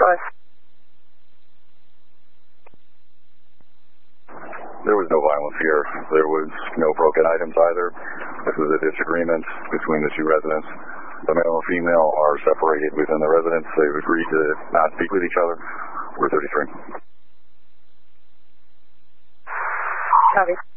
There was no violence here. There was no broken items either. This is a disagreement between the two residents. The male and female are separated within the residence. They've agreed to not speak with each other. We're 33. Copy.